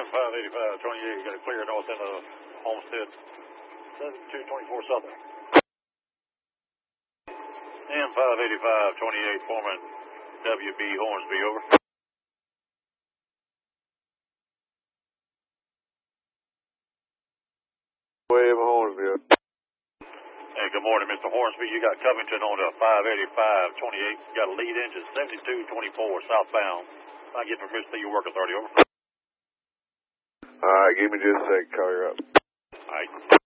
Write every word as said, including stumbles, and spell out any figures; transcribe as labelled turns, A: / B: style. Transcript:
A: five eighty-five twenty-eight, you got a clear north end of Homestead, seventy-two twenty-four Southern. M five eighty-five twenty-eight, Foreman W B Hornsby, over.
B: Wave Hornsby.
A: Hey, good morning, Mister Hornsby. You got Covington on the five eighty-five twenty-eight. You got a lead engine, seventy-two twenty-four southbound. I get permission to your work authority, over.
B: All right, give me just a sec, call you up.
A: All right.